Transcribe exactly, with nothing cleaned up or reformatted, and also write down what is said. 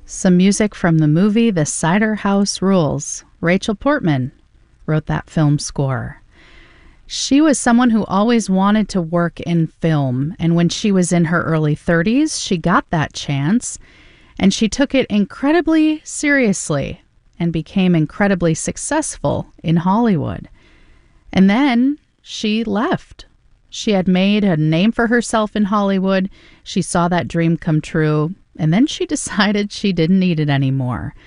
Some music from the movie The Cider House Rules. Rachel Portman wrote that film score. She was someone who always wanted to work in film, and when she was in her early thirties, she got that chance, and she took it incredibly seriously and became incredibly successful in Hollywood. And then she left. She had made a name for herself in Hollywood. She saw that dream come true, and then she decided she didn't need it anymore.